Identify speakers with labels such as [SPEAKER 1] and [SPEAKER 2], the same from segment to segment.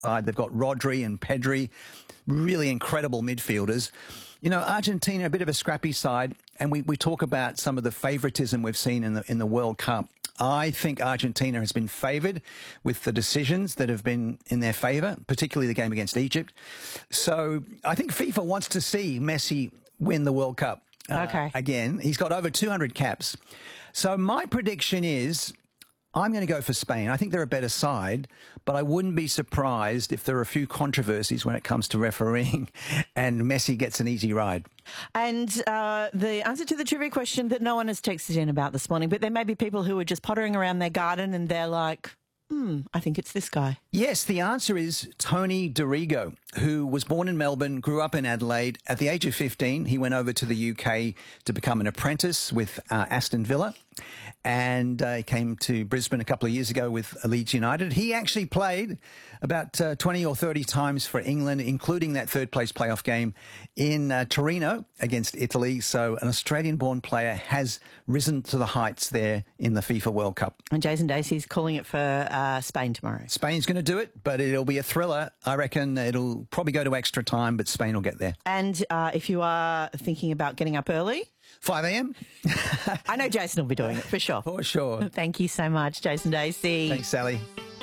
[SPEAKER 1] They've got Rodri and Pedri, really incredible midfielders. You know, Argentina, a bit of a scrappy side, and we talk about some of the favouritism we've seen in the World Cup. I think Argentina has been favoured with the decisions that have been in their favour, particularly the game against Egypt. So I think FIFA wants to see Messi win the World Cup again. He's got over 200 caps. So my prediction is I'm going to go for Spain. I think they're a better side, but I wouldn't be surprised if there are a few controversies when it comes to refereeing and Messi gets an easy ride.
[SPEAKER 2] And the answer to the trivia question that no one has texted in about this morning, but there may be people who are just pottering around their garden and they're like, I think it's this guy.
[SPEAKER 1] Yes, the answer is Tony Dorigo, who was born in Melbourne, grew up in Adelaide. At the age of 15, he went over to the UK to become an apprentice with Aston Villa. And he came to Brisbane a couple of years ago with Leeds United. He actually played about 20 or 30 times for England, including that third-place playoff game in Torino against Italy. So an Australian-born player has risen to the heights there in the FIFA World Cup.
[SPEAKER 2] And Jason Dacey's calling it for Spain tomorrow.
[SPEAKER 1] Spain's going to do it, but it'll be a thriller. I reckon it'll probably go to extra time, but Spain will get there.
[SPEAKER 2] And if you are thinking about getting up early...
[SPEAKER 1] 5 a.m.
[SPEAKER 2] I know Jason will be doing it, for sure.
[SPEAKER 1] For sure.
[SPEAKER 2] Thank you so much, Jason Dacey.
[SPEAKER 1] Thanks, Sally.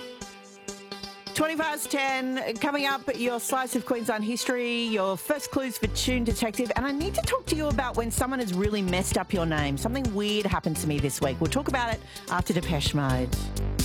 [SPEAKER 2] 10:20, coming up, your slice of Queensland history, your first clues for Tune Detective, and I need to talk to you about when someone has really messed up your name. Something weird happened to me this week. We'll talk about it after Depeche Mode.